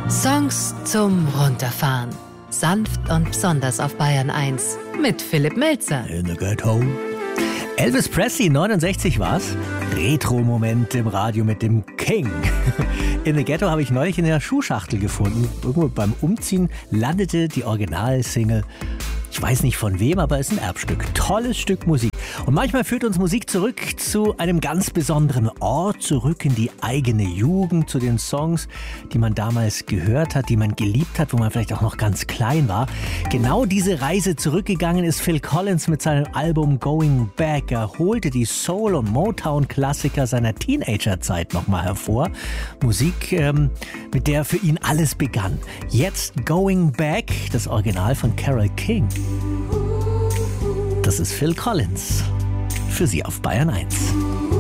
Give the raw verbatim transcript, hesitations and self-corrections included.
Songs zum Runterfahren. Sanft und besonders auf Bayern eins. Mit Philipp Melzer. In the Ghetto. Elvis Presley, neunundsechzig war's. Retro-Moment im Radio mit dem King. In the Ghetto habe ich neulich in der Schuhschachtel gefunden. Irgendwo beim Umziehen landete die Originalsingle. Ich weiß nicht von wem, aber es ist ein Erbstück. Tolles Stück Musik. Und manchmal führt uns Musik zurück zu einem ganz besonderen Ort, zurück in die eigene Jugend, zu den Songs, die man damals gehört hat, die man geliebt hat, wo man vielleicht auch noch ganz klein war. Genau diese Reise zurückgegangen ist Phil Collins mit seinem Album Going Back. Er holte die Soul- und Motown-Klassiker seiner Teenagerzeit nochmal hervor. Musik, ähm, mit der für ihn alles begann. Jetzt Going Back, das Original von Carole King. Das ist Phil Collins. Für Sie auf Bayern eins.